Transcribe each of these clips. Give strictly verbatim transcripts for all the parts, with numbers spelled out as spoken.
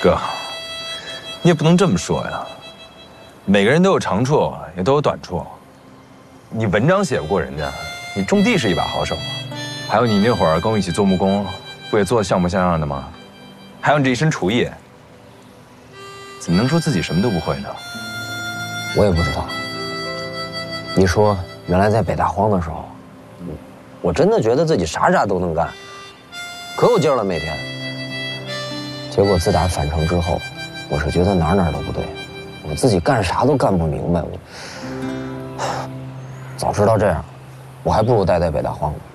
哥，你也不能这么说呀。每个人都有长处，也都有短处。你文章写不过人家，你种地是一把好手。还有你那会儿跟我一起做木工，不也做得像模像样的吗？还有你这一身厨艺，怎么能说自己什么都不会呢？ 我也不知道。你说原来在北大荒的时候，我真的觉得自己啥啥都能干，可有劲儿了每天。结果自打返程之后，我是觉得哪哪都不对，我自己干啥都干不明白。我早知道这样，我还不如待在北大荒呢。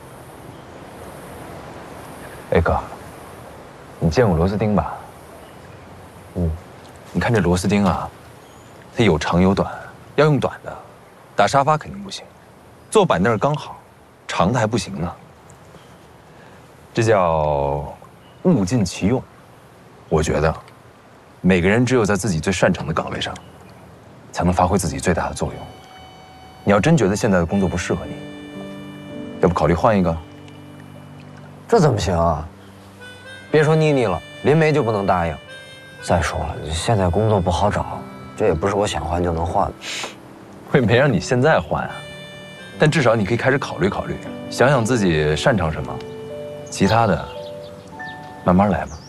哎哥，你见过螺丝钉吧？ 嗯， 你看这螺丝钉啊，它有长有短，要用短的，打沙发肯定不行，坐板凳刚好，长的还不行呢。这叫物尽其用。我觉得，每个人只有在自己最擅长的岗位上，才能发挥自己最大的作用。你要真觉得现在的工作不适合你，要不考虑换一个？ 这怎么行啊？别说妮妮了，林梅就不能答应。再说了，现在工作不好找，这也不是我想换就能换的。 我也没让你现在换啊，但至少你可以开始考虑考虑，想想自己擅长什么，其他的慢慢来嘛。